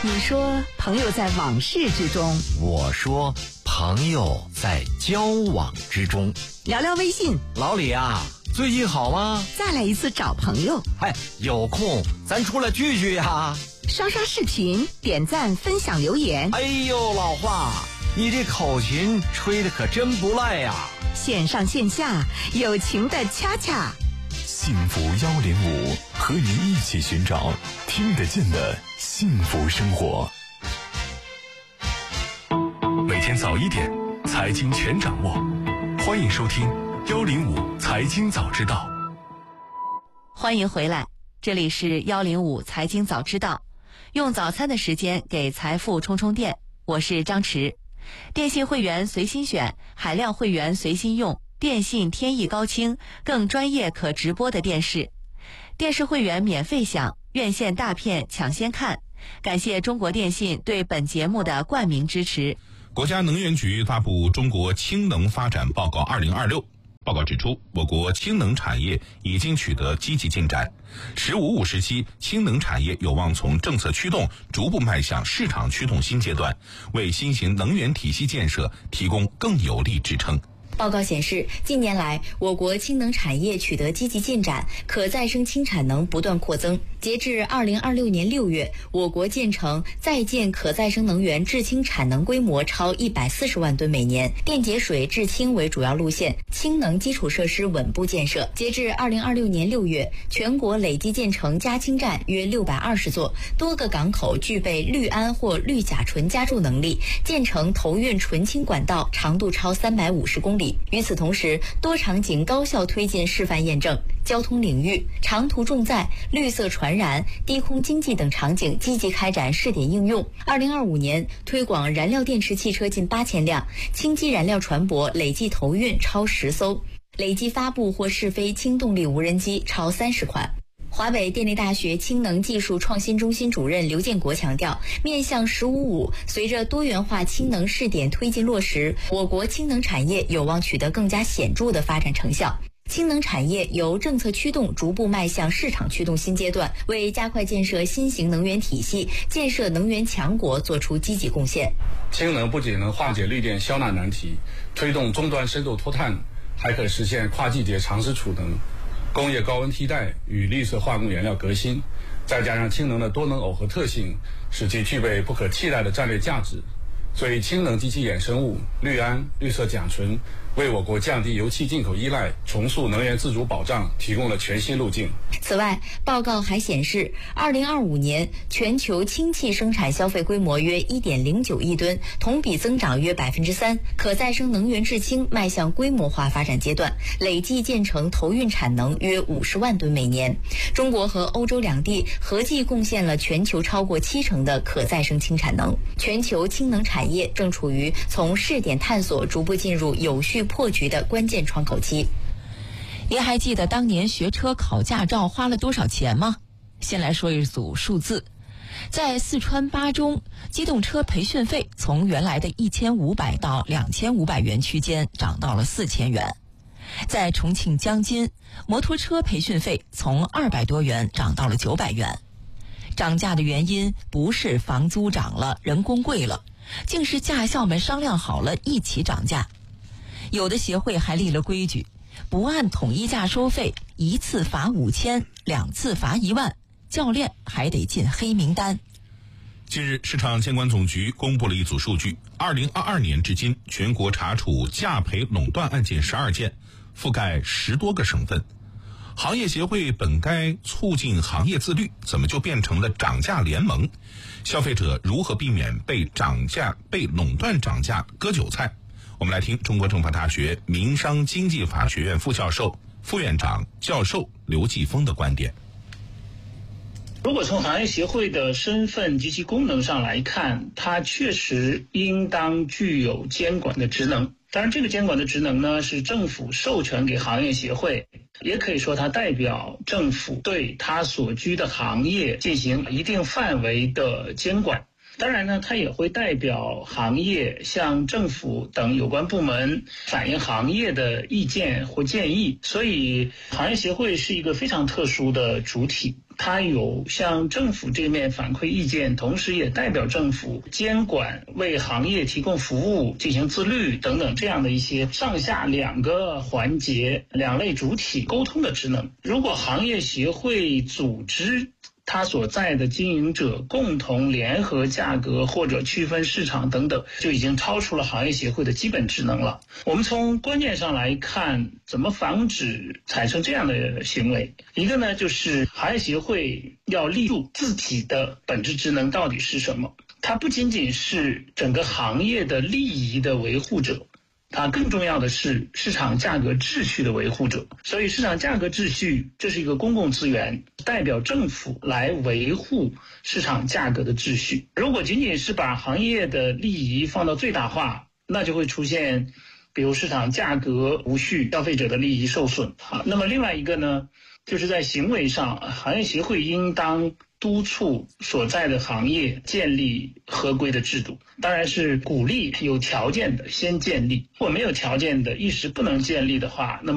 你说朋友在往事之中， 我说朋友在交往之中。 聊聊微信， 老李啊，最近好吗？ 再来一次找朋友。 有空咱出来聚聚呀。 刷刷视频，点赞分享留言。 哎呦，老华，你这口琴吹得可真不赖呀。 线上线下友情的恰恰。 幸福105，和您一起寻找听得见的幸福生活。每天早1点，财经全掌握。欢迎收听105财经早知道。 欢迎回来，这里是105财经早知道，用早餐的时间给财富充充电。我是张弛。电信会员随心选，海量会员随心用，电信天翼高清，更专业可直播的电视。电视会员免费享，院线大片抢先看。感谢中国电信对本节目的冠名支持。 国家能源局发布《中国氢能发展报告2026》，报告指出，我国氢能产业已经取得积极进展，“15+5”时期，氢能产业有望从政策驱动逐步迈向市场驱动新阶段，为新型能源体系建设提供更有力支撑。 报告显示，近年来我国氢能产业取得积极进展，可再生氢产能不断扩增。截至2026年6月，我国建成在建可再生能源制氢产能规模超140万吨每年，电解水制氢为主要路线，氢能基础设施稳步建设。截至2026年6月，全国累计建成加氢站约620座，多个港口具备氯胺或氯甲醇加注能力，建成投运纯氢管道长度超350公里。与此同时，多场景高效推进示范验证，交通领域、长途重载、绿色传染、低空经济等场景积极开展试点应用。2025年推广燃料电池汽车近8000辆，氢基燃料船舶累计投运超10艘，累计发布或试飞氢动力无人机超30款。华北电力大学氢能技术创新中心主任刘建国强调，面向“15+5”，随着多元化氢能试点推进落实，我国氢能产业有望取得更加显著的发展成效。氢能产业由政策驱动逐步迈向市场驱动新阶段，为加快建设新型能源体系、建设能源强国做出积极贡献。 氢能不仅能化解绿电消纳难题，推动终端深度脱碳，还可实现跨季节长时储能、工业高温替代与绿色化工原料革新，再加上氢能的多能耦合特性，使其具备不可替代的战略价值。所以氢能及其衍生物氯胺、绿色甲醇为我国降低油气进口依赖、重塑能源自主保障提供了全新路径。 此外，报告还显示，2025年全球氢气生产消费规模约1.09亿吨，同比增长约3%，可再生能源制氢迈向规模化发展阶段，累计建成投运产能约50万吨每年。中国和欧洲两地合计贡献了全球超过70%的可再生氢产能。全球氢能产业正处于从试点探索逐步进入有序破局的关键窗口期。 您还记得当年学车考驾照花了多少钱吗？先来说一组数字。在四川巴中，机动车培训费从原来的1500到2500元区间涨到了4000元。在重庆江津，摩托车培训费从200多元涨到了900元。涨价的原因不是房租涨了，人工贵了，竟是驾校们商量好了一起涨价。有的协会还立了规矩，不按统一价收费，一次罚5000，两次罚1万，教练还得进黑名单。 近日，市场监管总局公布了一组数据，2022年至今，全国查处价赔垄断案件12件，覆盖10多个省份。行业协会本该促进行业自律，怎么就变成了涨价联盟？消费者如何避免被垄断涨价割韭菜？我们来听中国政法大学民商经济法学院副教授、副院长、教授刘继峰的观点。 如果从行业协会的身份及其功能上来看，它确实应当具有监管的职能。当然，这个监管的职能呢，是政府授权给行业协会，也可以说它代表政府对它所居的行业进行一定范围的监管。 当然呢，它也会代表行业向政府等有关部门反映行业的意见或建议。所以行业协会是一个非常特殊的主体，它有向政府这面反馈意见，同时也代表政府监管、为行业提供服务、进行自律等等这样的一些上下两个环节、两类主体沟通的职能。如果行业协会组织它所在的经营者共同联合价格或者区分市场等等，就已经超出了行业协会的基本职能了。我们从观念上来看，怎么防止产生这样的行为？一个呢，就是行业协会要立住自己的本质职能到底是什么。它不仅仅是整个行业的利益的维护者，它更重要的是市场价格秩序的维护者。所以市场价格秩序这是一个公共资源，代表政府来维护市场价格的秩序。如果仅仅是把行业的利益放到最大化，那就会出现比如市场价格无序，消费者的利益受损。那么另外一个呢，就是在行为上，行业协会应当督促所在的行业建立合规的制度，当然是鼓励有条件的先建立，如果没有条件的一时不能建立的话，那么